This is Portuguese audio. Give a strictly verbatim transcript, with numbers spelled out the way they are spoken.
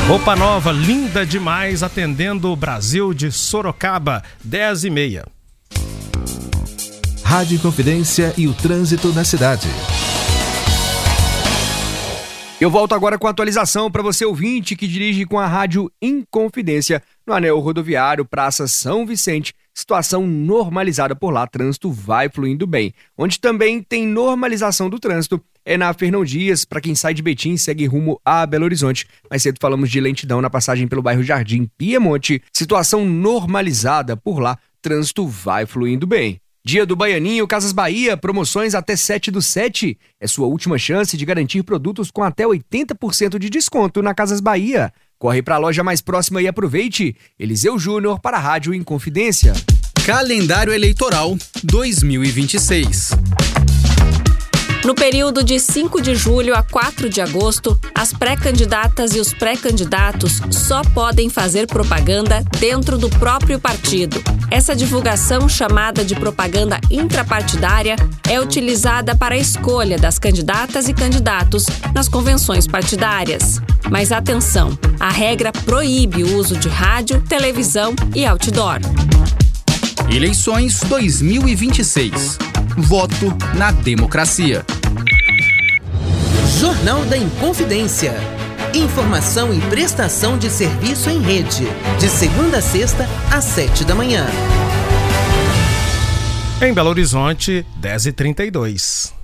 Roupa nova, linda demais, atendendo o Brasil de Sorocaba, dez e meia. Rádio Inconfidência e o trânsito na cidade. Eu volto agora com a atualização para você ouvinte que dirige com a Rádio Inconfidência no anel rodoviário Praça São Vicente. Situação normalizada por lá, trânsito vai fluindo bem. Onde também tem normalização do trânsito é na Fernão Dias, para quem sai de Betim e segue rumo a Belo Horizonte. Mais cedo falamos de lentidão na passagem pelo bairro Jardim Piemonte. Situação normalizada por lá, trânsito vai fluindo bem. Dia do Baianinho, Casas Bahia, promoções até sete do sete. É sua última chance de garantir produtos com até oitenta por cento de desconto na Casas Bahia. Corre para a loja mais próxima e aproveite. Eliseu Júnior para a Rádio Inconfidência. Calendário Eleitoral dois mil e vinte e seis. No período de cinco de julho a quatro de agosto, as pré-candidatas e os pré-candidatos só podem fazer propaganda dentro do próprio partido. Essa divulgação, chamada de propaganda intrapartidária, é utilizada para a escolha das candidatas e candidatos nas convenções partidárias. Mas atenção, a regra proíbe o uso de rádio, televisão e outdoor. Eleições dois mil e vinte e seis. Voto na democracia. Jornal da Inconfidência. Informação e prestação de serviço em rede. De segunda a sexta, às sete da manhã. Em Belo Horizonte, dez e trinta e dois.